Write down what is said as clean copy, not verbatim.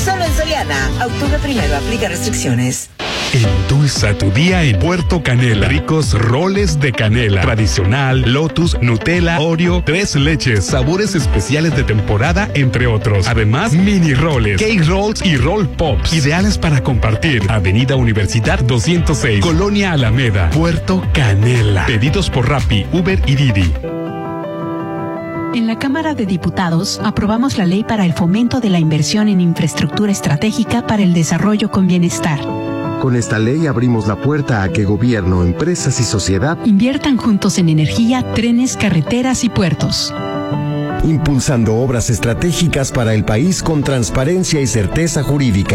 Solo en Soriana. Octubre 1, aplica restricciones. Endulza tu día en Puerto Canela. Ricos roles de canela. Tradicional, Lotus, Nutella, Oreo, 3 leches, sabores especiales de temporada, entre otros. Además, mini roles, cake rolls y roll pops. Ideales para compartir. Avenida Universidad 206, Colonia Alameda, Puerto Canela. Pedidos por Rappi, Uber y Didi. En la Cámara de Diputados aprobamos la ley para el fomento de la inversión en infraestructura estratégica para el desarrollo con bienestar. Con esta ley abrimos la puerta a que gobierno, empresas y sociedad inviertan juntos en energía, trenes, carreteras y puertos. Impulsando obras estratégicas para el país con transparencia y certeza jurídica.